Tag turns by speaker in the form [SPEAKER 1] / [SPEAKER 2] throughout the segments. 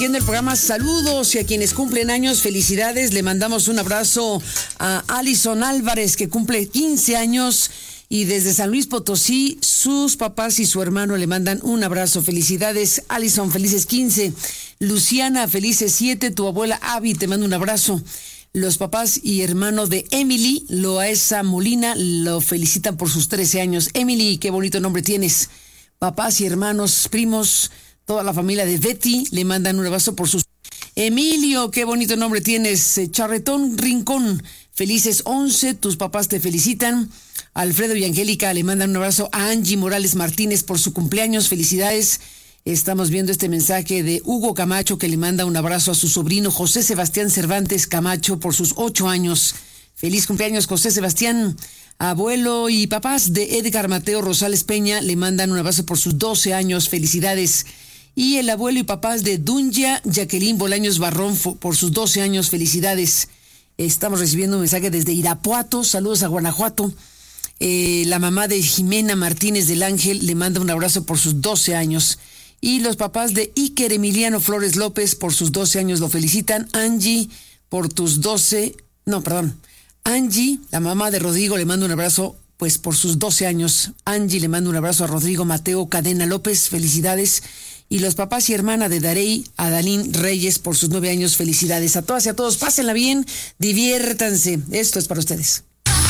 [SPEAKER 1] siguiendo el programa. Saludos y a quienes cumplen años, felicidades. Le mandamos un abrazo a Alison Álvarez, que cumple 15 años. Y desde San Luis Potosí, sus papás y su hermano le mandan un abrazo. Felicidades, Alison, felices 15. Luciana, felices 7. Tu abuela Abby te manda un abrazo. Los papás y hermanos de Emily Loaesa Molina lo felicitan por sus 13 años. Emily, qué bonito nombre tienes. Papás y hermanos, primos, toda la familia de Betty le mandan un abrazo por sus... Emilio, qué bonito nombre tienes. Charretón Rincón, felices 11. Tus papás te felicitan. Alfredo y Angélica le mandan un abrazo a Angie Morales Martínez por su cumpleaños. Felicidades. Estamos viendo este mensaje de Hugo Camacho, que le manda un abrazo a su sobrino José Sebastián Cervantes Camacho por sus 8 años. Feliz cumpleaños, José Sebastián. Abuelo y papás de Edgar Mateo Rosales Peña le mandan un abrazo por sus 12 años. Felicidades. Y el abuelo y papás de Dunya Jacqueline Bolaños Barrón por sus 12 años. Felicidades. Estamos recibiendo un mensaje desde Irapuato. Saludos a Guanajuato. La mamá de Jimena Martínez del Ángel le manda un abrazo por sus 12 años. Y los papás de Iker Emiliano Flores López por sus 12 años lo felicitan. Angie, por tus 12... No, perdón. Angie, la mamá de Rodrigo, le manda un abrazo pues por sus 12 años. Angie le manda un abrazo a Rodrigo Mateo Cadena López. Felicidades. Y los papás y hermana de Darey Adalín Reyes por sus 9 años. Felicidades a todas y a todos. Pásenla bien, diviértanse. Esto es para ustedes.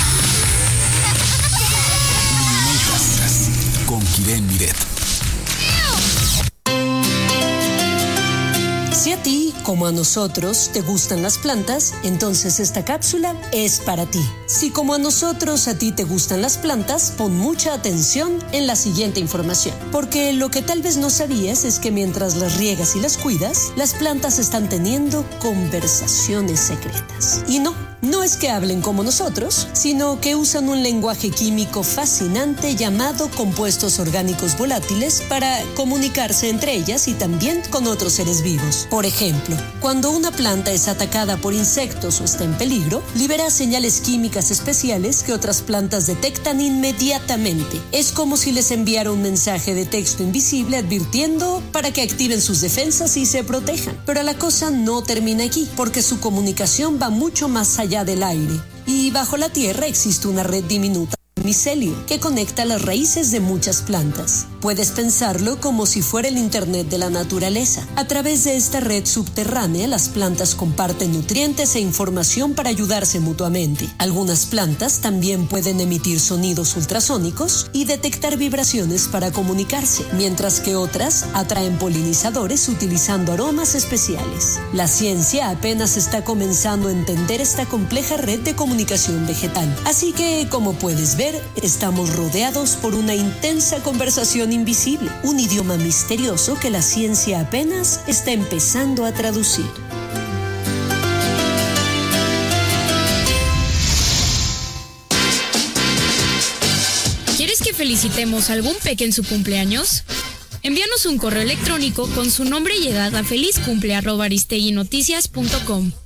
[SPEAKER 2] Con Kiren Miret.
[SPEAKER 3] Si a ti, como a nosotros, te gustan las plantas, entonces esta cápsula es para ti. Si como a nosotros a ti te gustan las plantas, pon mucha atención en la siguiente información. Porque lo que tal vez no sabías es que mientras las riegas y las cuidas, las plantas están teniendo conversaciones secretas. Y no es que hablen como nosotros, sino que usan un lenguaje químico fascinante llamado compuestos orgánicos volátiles para comunicarse entre ellas y también con otros seres vivos. Por ejemplo, cuando una planta es atacada por insectos o está en peligro, libera señales químicas especiales que otras plantas detectan inmediatamente. Es como si les enviara un mensaje de texto invisible advirtiendo para que activen sus defensas y se protejan. Pero la cosa no termina aquí, porque su comunicación va mucho más allá del aire. Y bajo la tierra existe una red diminuta de micelio que conecta las raíces de muchas plantas. Puedes pensarlo como si fuera el internet de la naturaleza. A través de esta red subterránea, las plantas comparten nutrientes e información para ayudarse mutuamente. Algunas plantas también pueden emitir sonidos ultrasónicos y detectar vibraciones para comunicarse, mientras que otras atraen polinizadores utilizando aromas especiales. La ciencia apenas está comenzando a entender esta compleja red de comunicación vegetal. Así que, como puedes ver, estamos rodeados por una intensa conversación invisible, un idioma misterioso que la ciencia apenas está empezando a traducir.
[SPEAKER 4] ¿Quieres que felicitemos a algún peque en su cumpleaños? Envíanos un correo electrónico con su nombre y edad a felizcumple@aristeguinoticias.com.